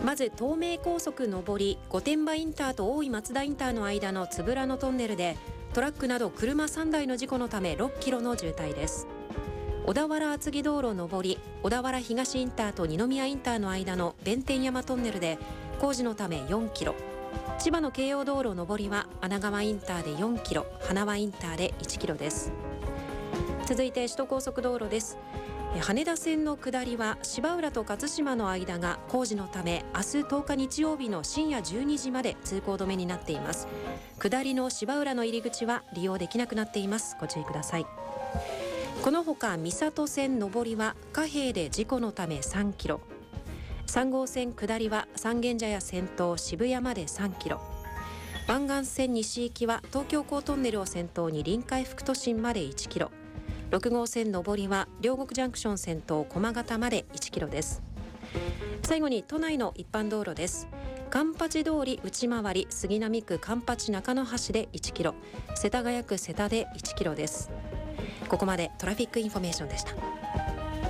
まず東名高速上り御殿場インターと大井松田インターの間のつぶらのトンネルでトラックなど車3台の事故のため6キロの渋滞です。小田原厚木道路上り小田原東インターと二宮インターの間の弁天山トンネルで工事のため4キロ、千葉の京葉道路上りは穴川インターで4キロ、花輪インターで1キロです。続いて首都高速道路です。羽田線の下りは芝浦と勝島の間が工事のため明日10日日曜日の深夜12時まで通行止めになっています。下りの芝浦の入り口は利用できなくなっています。ご注意ください。このほか三郷線上りは貨幣で事故のため3キロ、3号線下りは三軒茶屋先頭渋谷まで3キロ、湾岸線西行きは東京港トンネルを先頭に臨海副都心まで1キロ、6号線上りは両国ジャンクション先頭駒形まで1キロです。最後に都内の一般道路です。環八通り内回り杉並区環八中野橋で1キロ、世田谷区瀬田で1キロです。ここまでトラフィックインフォメーションでした。